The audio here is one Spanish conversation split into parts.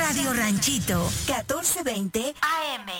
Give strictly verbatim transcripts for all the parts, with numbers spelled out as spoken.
Radio Ranchito, catorce veinte A M.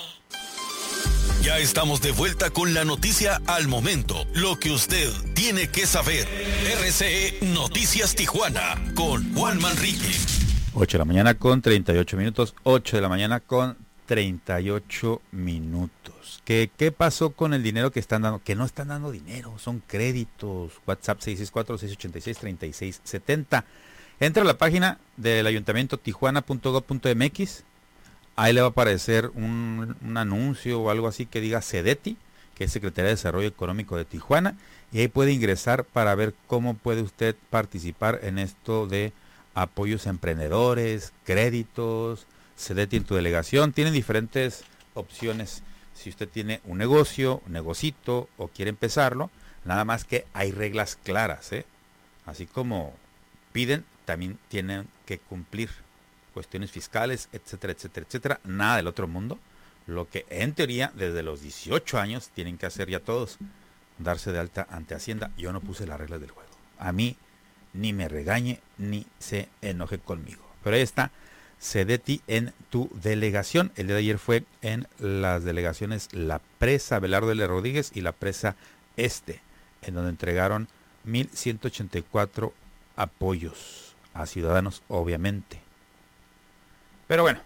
Ya estamos de vuelta con la noticia al momento, lo que usted tiene que saber. R C E Noticias Tijuana con Juan Manrique. ocho de la mañana con treinta y ocho minutos, ocho de la mañana con treinta y ocho minutos. ¿Qué, ¿Qué pasó con el dinero que están dando? Que no están dando dinero, son créditos. WhatsApp seis seis cuatro, seis ocho seis, tres seis siete cero. Entra a la página del ayuntamiento tijuana punto gob punto m x. Ahí le va a aparecer un, un anuncio o algo así que diga SEDETI, que es Secretaría de Desarrollo Económico de Tijuana, y ahí puede ingresar para ver cómo puede usted participar en esto de apoyos a emprendedores, créditos, SEDETI en tu delegación. Tienen diferentes opciones. Si usted tiene un negocio, un negocito o quiere empezarlo, nada más que hay reglas claras, ¿eh? Así como piden, también tienen que cumplir cuestiones fiscales, etcétera, etcétera, etcétera. Nada del otro mundo. Lo que en teoría desde los dieciocho años tienen que hacer ya todos, darse de alta ante Hacienda. Yo no puse las reglas del juego. A mí ni me regañe ni se enoje conmigo. Pero ahí está, SEDETI en tu delegación. El día de ayer fue en las delegaciones La Presa, Abelardo L. Rodríguez, y La Presa Este, en donde entregaron mil ciento ochenta y cuatro apoyos a ciudadanos, obviamente. Pero bueno,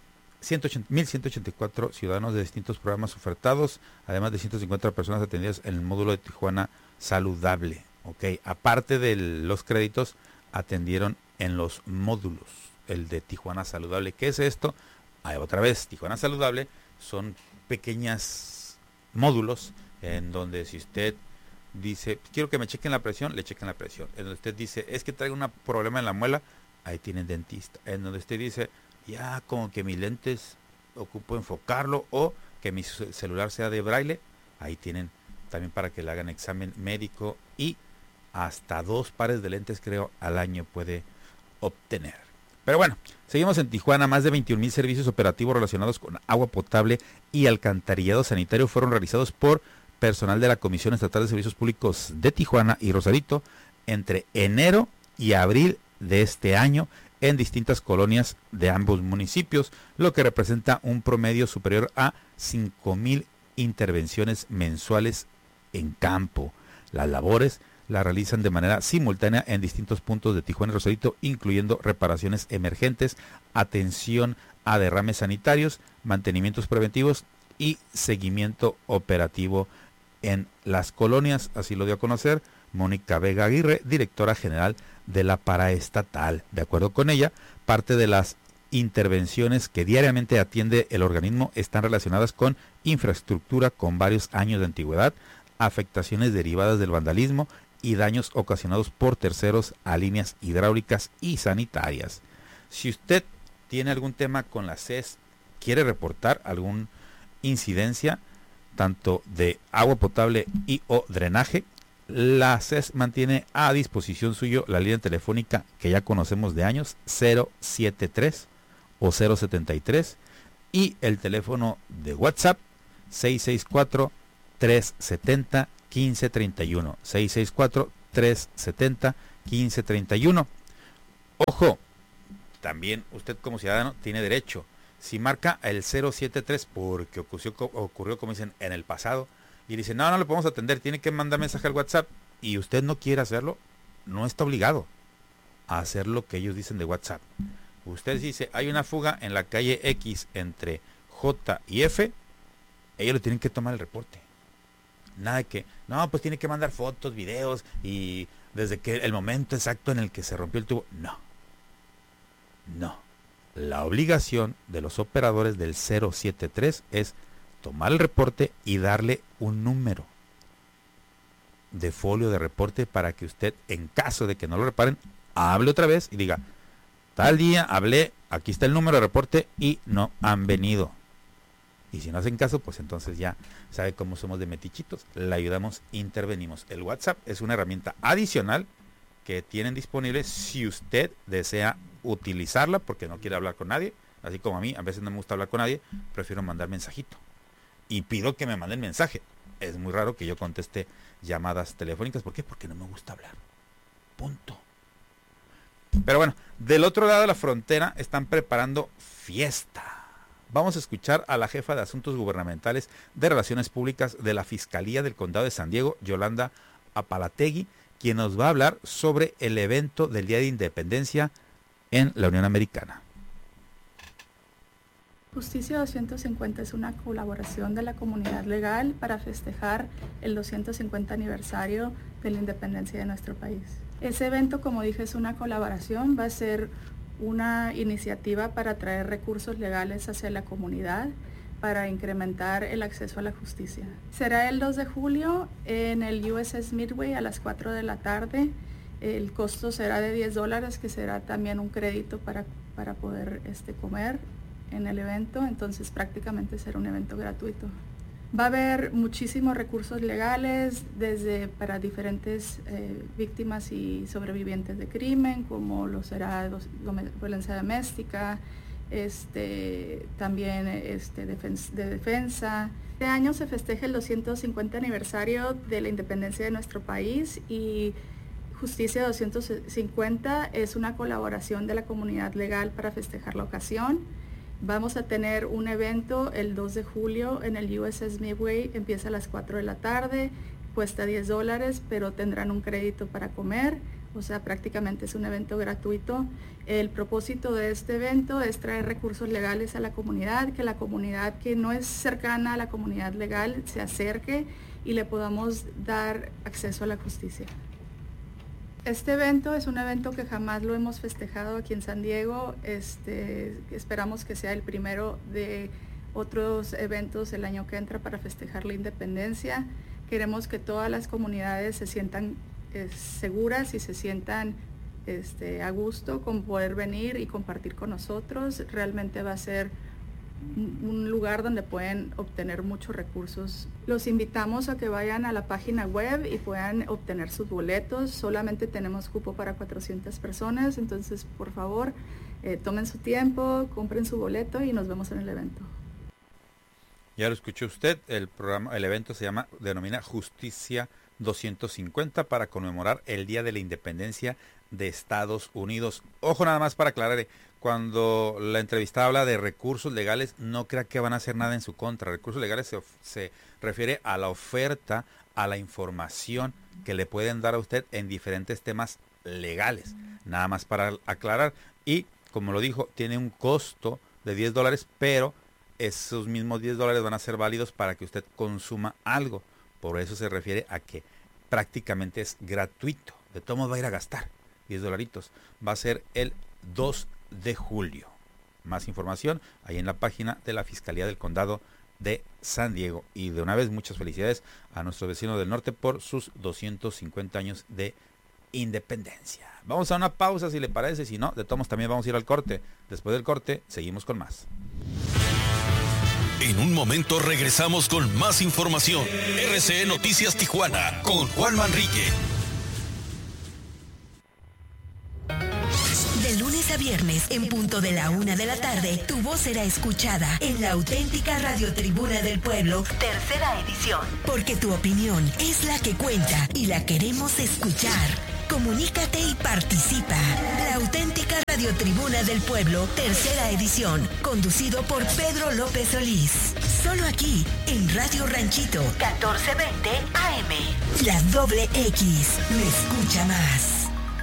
mil ciento ochenta y cuatro ciudadanos de distintos programas ofertados, además de ciento cincuenta personas atendidas en el módulo de Tijuana Saludable. Ok, aparte de los créditos, atendieron en los módulos, el de Tijuana Saludable. ¿Qué es esto? Ahí otra vez, Tijuana Saludable son pequeñas módulos en donde si usted dice, quiero que me chequen la presión, le chequen la presión. En donde usted dice, es que traigo un problema en la muela, ahí tienen dentista. En donde usted dice, ya como que mis lentes ocupo enfocarlo, o que mi celular sea de braille, ahí tienen también para que le hagan examen médico, y hasta dos pares de lentes creo al año puede obtener. Pero bueno, seguimos en Tijuana. Más de veintiún mil servicios operativos relacionados con agua potable y alcantarillado sanitario fueron realizados por personal de la Comisión Estatal de Servicios Públicos de Tijuana y Rosarito entre enero y abril de este año en distintas colonias de ambos municipios, lo que representa un promedio superior a cinco mil intervenciones mensuales en campo. Las labores las realizan de manera simultánea en distintos puntos de Tijuana y Rosarito, incluyendo reparaciones emergentes, atención a derrames sanitarios, mantenimientos preventivos y seguimiento operativo en las colonias. Así lo dio a conocer Mónica Vega Aguirre, directora general de la paraestatal. De acuerdo con ella, parte de las intervenciones que diariamente atiende el organismo están relacionadas con infraestructura con varios años de antigüedad, afectaciones derivadas del vandalismo y daños ocasionados por terceros a líneas hidráulicas y sanitarias. Si usted tiene algún tema con la C E S, quiere reportar alguna incidencia tanto de agua potable y o drenaje, la C E S mantiene a disposición suyo la línea telefónica que ya conocemos de años, cero setenta y tres o cero setenta y tres, y el teléfono de WhatsApp seis seis cuatro, tres siete cero, uno cinco tres uno, seis seis cuatro, tres siete cero, uno cinco tres uno. Ojo, también usted como ciudadano tiene derecho, si marca el cero setenta y tres porque ocurrió, ocurrió como dicen en el pasado, y dice, no, no lo podemos atender, tiene que mandar mensaje al WhatsApp, y usted no quiere hacerlo, no está obligado a hacer lo que ellos dicen de WhatsApp. Usted dice, hay una fuga en la calle X entre J y F, ellos le tienen que tomar el reporte. Nada de que, no, pues tiene que mandar fotos, videos, y desde que el momento exacto en el que se rompió el tubo. No. No. La obligación de los operadores del cero setenta y tres es tomar el reporte y darle un número de folio de reporte para que usted, en caso de que no lo reparen, hable otra vez y diga, tal día hablé, aquí está el número de reporte y no han venido. Y si no hacen caso, pues entonces ya sabe cómo somos de metichitos, le ayudamos, intervenimos. El WhatsApp es una herramienta adicional que tienen disponible si usted desea utilizarla porque no quiere hablar con nadie, así como a mí, a veces no me gusta hablar con nadie, prefiero mandar mensajito. Y pido que me manden mensaje. Es muy raro que yo conteste llamadas telefónicas. ¿Por qué? Porque no me gusta hablar. Punto. Pero bueno, del otro lado de la frontera están preparando fiesta. Vamos a escuchar a la jefa de Asuntos Gubernamentales de Relaciones Públicas de la Fiscalía del Condado de San Diego, Yolanda Apalategui, quien nos va a hablar sobre el evento del Día de Independencia en la Unión Americana. Justicia doscientos cincuenta es una colaboración de la comunidad legal para festejar el doscientos cincuenta aniversario de la independencia de nuestro país. Ese evento, como dije, es una colaboración, va a ser una iniciativa para traer recursos legales hacia la comunidad para incrementar el acceso a la justicia. Será el dos de julio en el U S S Midway a las cuatro de la tarde. El costo será de diez dólares, que será también un crédito para, para poder este, comer en el evento, entonces prácticamente será un evento gratuito. Va a haber muchísimos recursos legales desde para diferentes eh, víctimas y sobrevivientes de crimen, como lo será dos, violencia doméstica, este, también este, defens, de defensa. Este año se festeja el doscientos cincuenta aniversario de la independencia de nuestro país y Justicia doscientos cincuenta es una colaboración de la comunidad legal para festejar la ocasión. Vamos a tener un evento el dos de julio en el U S S Midway, empieza a las cuatro de la tarde, cuesta diez dólares, pero tendrán un crédito para comer, o sea, prácticamente es un evento gratuito. El propósito de este evento es traer recursos legales a la comunidad, que la comunidad que no es cercana a la comunidad legal se acerque y le podamos dar acceso a la justicia. Este evento es un evento que jamás lo hemos festejado aquí en San Diego. Este, esperamos que sea el primero de otros eventos el año que entra para festejar la independencia. Queremos que todas las comunidades se sientan eh, seguras y se sientan este, a gusto con poder venir y compartir con nosotros. Realmente va a ser un lugar donde pueden obtener muchos recursos. Los invitamos a que vayan a la página web y puedan obtener sus boletos. Solamente tenemos cupo para cuatrocientas personas, entonces por favor eh, tomen su tiempo, compren su boleto y nos vemos en el evento. Ya lo escuchó usted, el programa, el evento se llama, denomina Justicia doscientos cincuenta para conmemorar el Día de la Independencia de Estados Unidos. Ojo, nada más para aclarar, cuando la entrevistada habla de recursos legales, no crea que van a hacer nada en su contra. Recursos legales se, se refiere a la oferta, a la información que le pueden dar a usted en diferentes temas legales. Nada más para aclarar. Y, como lo dijo, tiene un costo de diez dólares, pero esos mismos diez dólares van a ser válidos para que usted consuma algo. Por eso se refiere a que prácticamente es gratuito. De todo modo va a ir a gastar diez dolaritos. Va a ser el dos de julio. Más información ahí en la página de la Fiscalía del Condado de San Diego. Y de una vez, muchas felicidades a nuestro vecino del norte por sus doscientos cincuenta años de independencia. Vamos a una pausa, si le parece. Si no, de todos también vamos a ir al corte. Después del corte, seguimos con más. En un momento regresamos con más información. R C E Noticias Tijuana con Juan Manrique. De lunes a viernes, en punto de la una de la tarde, tu voz será escuchada en la auténtica Radiotribuna del Pueblo, tercera edición. Porque tu opinión es la que cuenta y la queremos escuchar. Comunícate y participa. La auténtica Radiotribuna del Pueblo, tercera edición, conducido por Pedro López Solís. Solo aquí, en Radio Ranchito, catorce veinte A M. La doble X, me escucha más.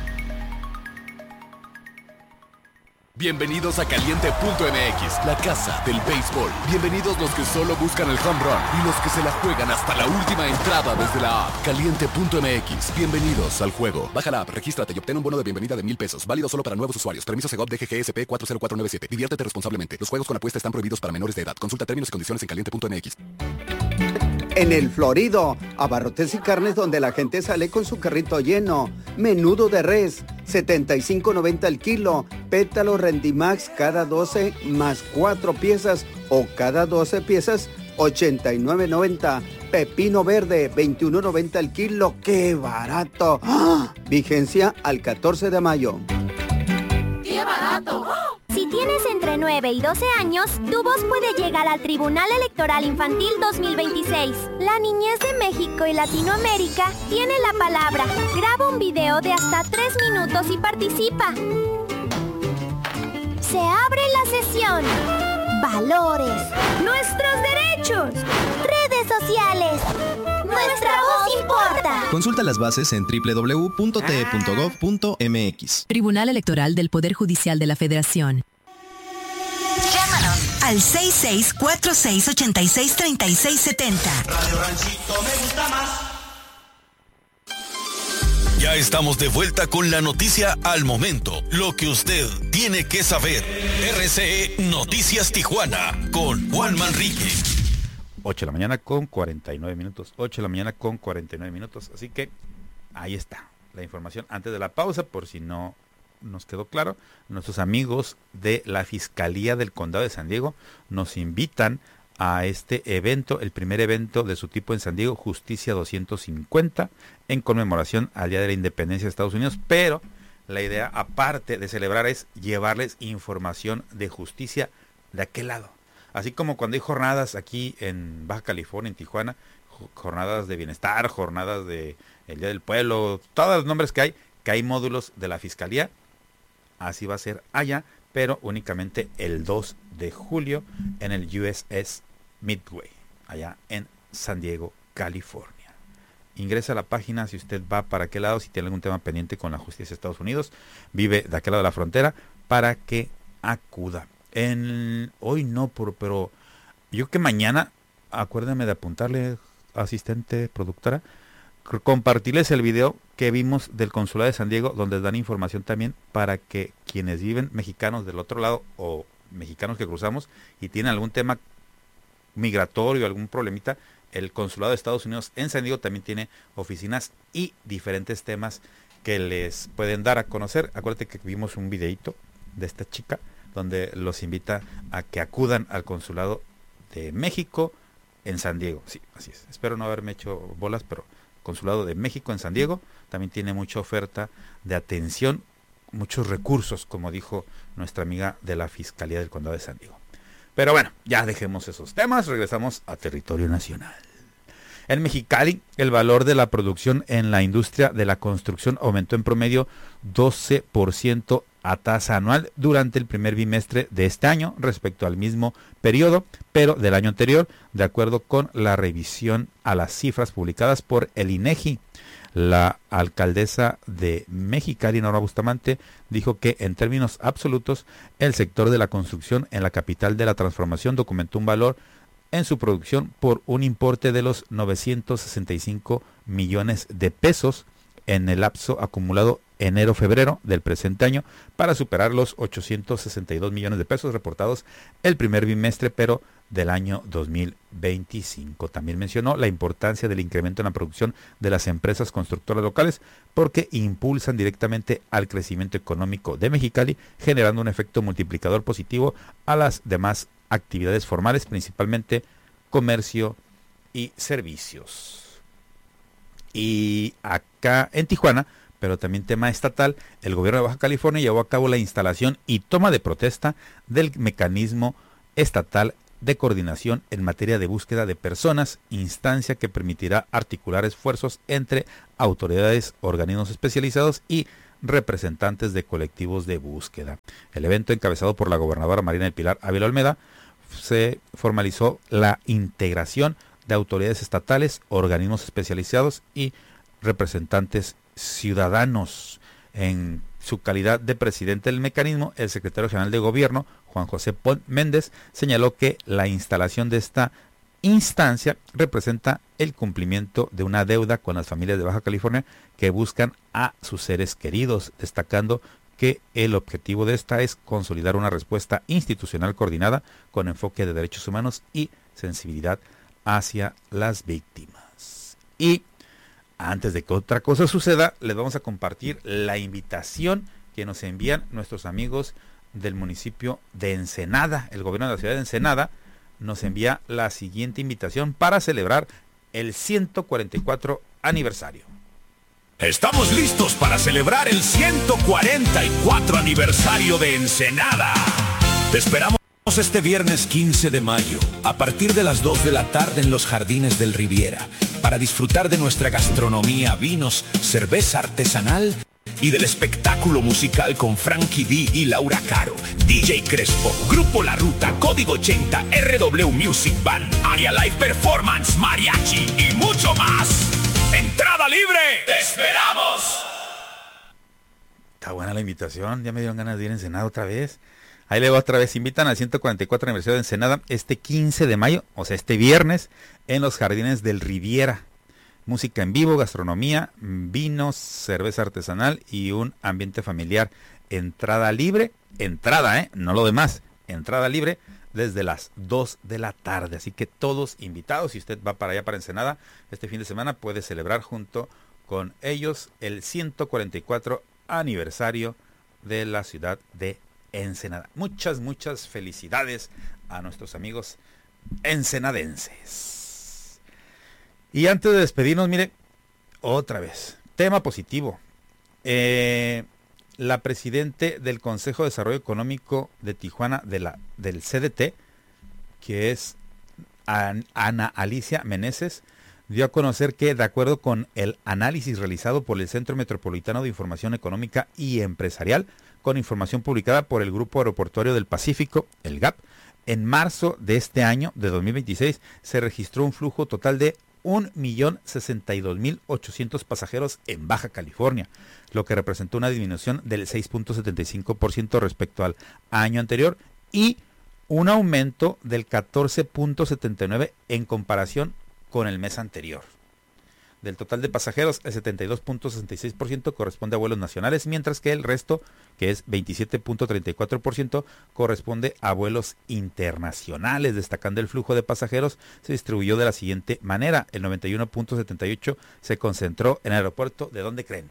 Bienvenidos a Caliente punto M X, la casa del béisbol. Bienvenidos los que solo buscan el home run y los que se la juegan hasta la última entrada desde la app. Caliente punto M X, bienvenidos al juego. Baja la app, regístrate y obtén un bono de bienvenida de mil pesos. Válido solo para nuevos usuarios. Permiso Segov D G G S P cuatro cero cuatro nueve siete. Diviértete responsablemente. Los juegos con apuesta están prohibidos para menores de edad. Consulta términos y condiciones en Caliente punto M X. En el Florido, abarrotes y carnes donde la gente sale con su carrito lleno. Menudo de res, setenta y cinco noventa el kilo. Pétalo Rendimax cada doce más cuatro piezas o cada doce piezas, ochenta y nueve noventa. Pepino verde, veintiuno noventa el kilo. ¡Qué barato! ¡Ah! Vigencia al catorce de mayo. ¡Qué barato! ¡Oh! Si tienes tienes entre nueve y doce años, tu voz puede llegar al Tribunal Electoral Infantil dos mil veintiséis. La niñez de México y Latinoamérica tiene la palabra. Graba un video de hasta tres minutos y participa. Se abre la sesión. Valores. Nuestros derechos. Redes sociales. Nuestra voz importa. Consulta las bases en doble u doble u doble u punto t e punto gov punto m x. Tribunal Electoral del Poder Judicial de la Federación. Llámanos al seis seis cuatro seis ocho seis tres seis siete cero. Radio Ranchito me gusta más. Ya estamos de vuelta con la noticia al momento, lo que usted tiene que saber. R C E Noticias Tijuana con Juan Manrique. ocho de la mañana con cuarenta y nueve minutos. ocho de la mañana con cuarenta y nueve minutos. Así que ahí está la información antes de la pausa, por si no nos quedó claro. Nuestros amigos de la Fiscalía del Condado de San Diego nos invitan a este evento, el primer evento de su tipo en San Diego, Justicia doscientos cincuenta, en conmemoración al Día de la Independencia de Estados Unidos, pero la idea, aparte de celebrar, es llevarles información de justicia de aquel lado. Así como cuando hay jornadas aquí en Baja California, en Tijuana, jornadas de bienestar, jornadas de el Día del Pueblo, todos los nombres que hay, que hay módulos de la Fiscalía, así va a ser allá, pero únicamente el dos de julio en el U S S Midway, allá en San Diego, California. Ingresa a la página si usted va para aquel lado, si tiene algún tema pendiente con la justicia de Estados Unidos, vive de aquel lado de la frontera, para que acuda. En, hoy no, por, pero yo que mañana, acuérdame de apuntarle, asistente, productora, compartirles el video que vimos del Consulado de San Diego, donde dan información también para que quienes viven mexicanos del otro lado o mexicanos que cruzamos y tienen algún tema migratorio, algún problemita, el Consulado de Estados Unidos en San Diego también tiene oficinas y diferentes temas que les pueden dar a conocer. Acuérdate que vimos un videito de esta chica donde los invita a que acudan al Consulado de México en San Diego. Sí, así es. Espero no haberme hecho bolas, pero Consulado de México en San Diego también tiene mucha oferta de atención, muchos recursos, como dijo nuestra amiga de la Fiscalía del Condado de San Diego. Pero bueno, ya dejemos esos temas, regresamos a territorio nacional. En Mexicali, el valor de la producción en la industria de la construcción aumentó en promedio doce por ciento a tasa anual durante el primer bimestre de este año respecto al mismo periodo, pero del año anterior, de acuerdo con la revisión a las cifras publicadas por el INEGI. La alcaldesa de Mexicali, Norma Bustamante, dijo que en términos absolutos el sector de la construcción en la capital de la transformación documentó un valor en su producción por un importe de los novecientos sesenta y cinco millones de pesos en el lapso acumulado enero-febrero del presente año, para superar los ochocientos sesenta y dos millones de pesos reportados el primer bimestre, pero del año dos mil veinticinco. También mencionó la importancia del incremento en la producción de las empresas constructoras locales, porque impulsan directamente al crecimiento económico de Mexicali, generando un efecto multiplicador positivo a las demás actividades formales, principalmente comercio y servicios. Y acá en Tijuana, pero también tema estatal, el gobierno de Baja California llevó a cabo la instalación y toma de protesta del mecanismo estatal de coordinación en materia de búsqueda de personas, instancia que permitirá articular esfuerzos entre autoridades, organismos especializados y representantes de colectivos de búsqueda. El evento, encabezado por la gobernadora Marina del Pilar Ávila Olmeda, se formalizó la integración de autoridades estatales, organismos especializados y representantes ciudadanos. En su calidad de presidente del mecanismo, el secretario general de gobierno, Juan José Pont Méndez, señaló que la instalación de esta instancia representa el cumplimiento de una deuda con las familias de Baja California que buscan a sus seres queridos, destacando que el objetivo de esta es consolidar una respuesta institucional coordinada con enfoque de derechos humanos y sensibilidad hacia las víctimas. Y antes de que otra cosa suceda, les vamos a compartir la invitación que nos envían nuestros amigos del municipio de Ensenada. El gobierno de la ciudad de Ensenada nos envía la siguiente invitación para celebrar el ciento cuarenta y cuatro aniversario. Estamos listos para celebrar el ciento cuarenta y cuatro aniversario de Ensenada. Te esperamos este viernes quince de mayo, a partir de las dos de la tarde en los Jardines del Riviera, para disfrutar de nuestra gastronomía, vinos, cerveza artesanal y del espectáculo musical con Frankie D y Laura Caro, D J Crespo, Grupo La Ruta, Código ochenta, R W Music Band, Aria Live Performance, Mariachi y mucho más. ¡Entrada libre! ¡Te esperamos! Está buena la invitación, ya me dieron ganas de ir a Ensenada otra vez. Ahí le va otra vez, invitan al ciento cuarenta y cuatro aniversario de Ensenada este quince de mayo, o sea este viernes, en los Jardines del Riviera. Música en vivo, gastronomía, vinos, cerveza artesanal y un ambiente familiar. Entrada libre, entrada, ¿eh? No lo demás, entrada libre desde las dos de la tarde. Así que todos invitados, si usted va para allá, para Ensenada, este fin de semana puede celebrar junto con ellos el ciento cuarenta y cuatro aniversario de la ciudad de Ensenada. Muchas, muchas felicidades a nuestros amigos ensenadenses. Y antes de despedirnos, mire, otra vez, tema positivo. Eh, la presidente del Consejo de Desarrollo Económico de Tijuana, de la, del C D T, que es An, Ana Alicia Meneses, dio a conocer que, de acuerdo con el análisis realizado por el Centro Metropolitano de Información Económica y Empresarial, con información publicada por el Grupo Aeroportuario del Pacífico, el G A P, en marzo de este año, de dos mil veintiséis, se registró un flujo total de un millón sesenta y dos mil ochocientos pasajeros en Baja California, lo que representó una disminución del seis punto setenta y cinco por ciento respecto al año anterior y un aumento del catorce punto setenta y nueve por ciento en comparación con el mes anterior. Del total de pasajeros, el setenta y dos punto sesenta y seis por ciento corresponde a vuelos nacionales, mientras que el resto, que es veintisiete punto treinta y cuatro por ciento, corresponde a vuelos internacionales. Destacando el flujo de pasajeros, se distribuyó de la siguiente manera. El noventa y uno punto setenta y ocho por ciento se concentró en el aeropuerto, ¿de dónde creen?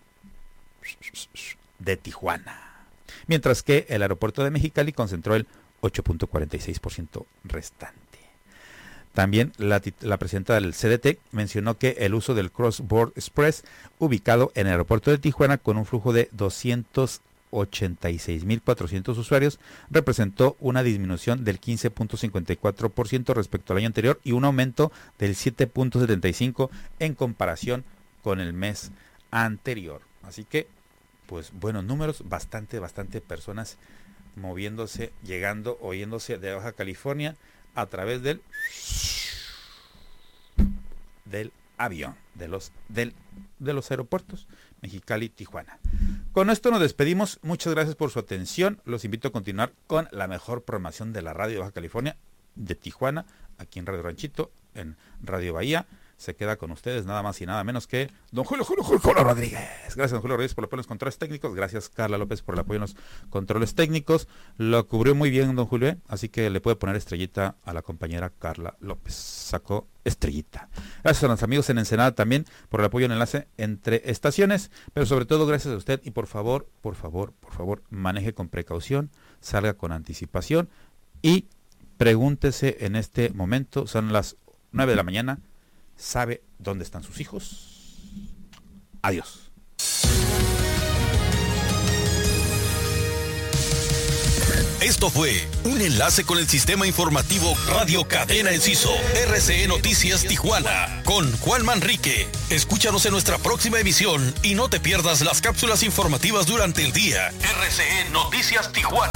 De Tijuana. Mientras que el aeropuerto de Mexicali concentró el ocho punto cuarenta y seis por ciento restante. También la, la presidenta del C D T mencionó que el uso del Cross Border Express, ubicado en el aeropuerto de Tijuana con un flujo de doscientos ochenta y seis mil cuatrocientos usuarios, representó una disminución del quince punto cincuenta y cuatro por ciento respecto al año anterior y un aumento del siete punto setenta y cinco por ciento en comparación con el mes anterior. Así que, pues buenos números, bastante, bastante personas moviéndose, llegando, oyéndose de Baja California a través del del avión, de los del de los aeropuertos Mexicali, Tijuana. Con esto nos despedimos. Muchas gracias por su atención. Los invito a continuar con la mejor programación de la radio de Baja California, de Tijuana, aquí en Radio Ranchito, en Radio Bahía. Se queda con ustedes nada más y nada menos que don Julio Julio Julio, Julio Rodríguez. Gracias, don Julio Rodríguez, por el apoyo en los controles técnicos. Gracias, Carla López, por el apoyo en los controles técnicos. Lo cubrió muy bien don Julio, ¿eh? Así que le puede poner estrellita a la compañera Carla López. Sacó estrellita. Gracias a los amigos en Ensenada también por el apoyo en enlace entre estaciones, pero sobre todo gracias a usted. Y por favor, por favor, por favor, maneje con precaución, salga con anticipación y pregúntese en este momento, son las nueve de la mañana, ¿sabe dónde están sus hijos? Adiós. Esto fue un enlace con el sistema informativo Radio Cadena Enciso, R C E Noticias Tijuana, con Juan Manrique. Escúchanos en nuestra próxima emisión y no te pierdas las cápsulas informativas durante el día. R C E Noticias Tijuana.